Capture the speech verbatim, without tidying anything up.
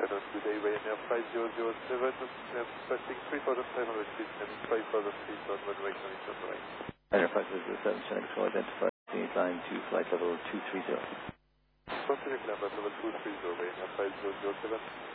afternoon. Good day, Ryanair five zero zero seven, requesting three thousand five hundred feet and five thousand feet on runway twenty-seven right. Ryanair five zero zero seven, China Control identified, line to flight level two three zero. Continue climb at level two three zero, Ryanair five zero zero seven.